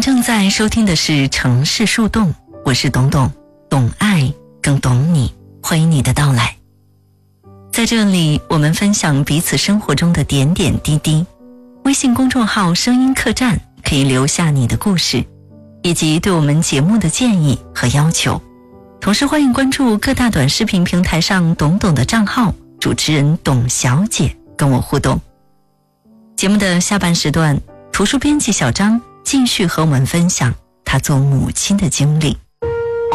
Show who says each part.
Speaker 1: 您正在收听的是城市树洞，我是董董，懂爱更懂你，欢迎你的到来。在这里，我们分享彼此生活中的点点滴滴。微信公众号声音客栈可以留下你的故事，以及对我们节目的建议和要求。同时欢迎关注各大短视频平台上董董的账号，主持人董小姐跟我互动。节目的下半时段，图书编辑小张继续和我们分享他做母亲的经历。